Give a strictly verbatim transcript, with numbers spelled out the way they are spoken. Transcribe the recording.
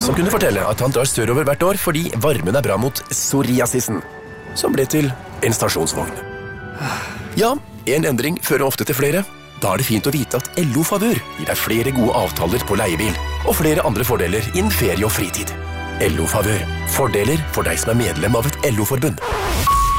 som kunne fortelle at han drar sørover hvert år fordi varmen er bra mot psoriasisen, som ble til en stasjonsvogn. Ja, en endring fører ofte til flere. Da er det fint å vite at L O-favør gir deg flere gode avtaler på leiebil, og flere andre fordeler innen ferie og fritid. L O-favør. Fordeler for deg som er medlem av et L O-forbund.